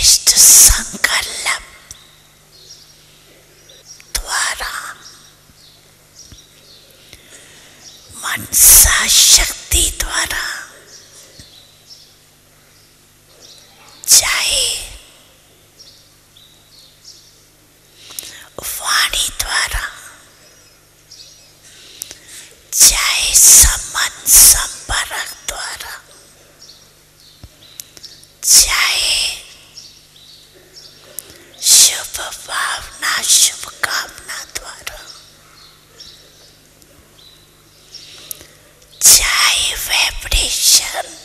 श्रेष्ठ संकल्प द्वारा मनसा शक्ति द्वारा चाहे वाणी द्वारा चाहे संबंध संपर्क द्वारा चाहे शुभ भावना शुभकामना द्वारा चाहे वाइब्रेशन